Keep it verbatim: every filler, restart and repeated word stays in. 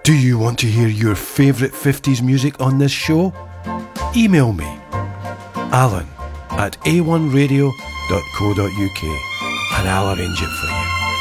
Do you want to hear your favourite fifties music on this show? Email me, alan at a one radio dot co dot uk, and I'll arrange it for you.